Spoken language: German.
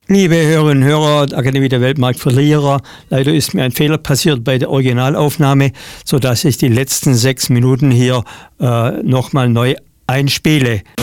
Liebe Hörerinnen und Hörer der Akademie der Weltmarktverlierer, leider ist mir ein Fehler passiert bei der Originalaufnahme, sodass ich die letzten 6 Minuten hier nochmal neu einspiele.